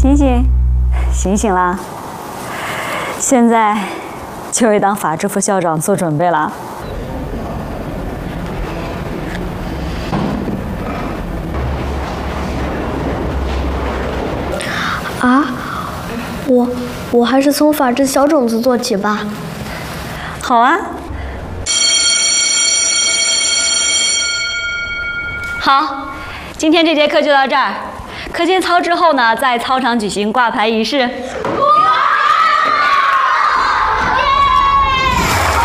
醒醒，醒醒啦！现在就为当法制副校长做准备了。 啊，我还是从法制小种子做起吧。 好啊。好，今天这节课就到这儿。课间操之后呢，在操场举行挂牌仪式。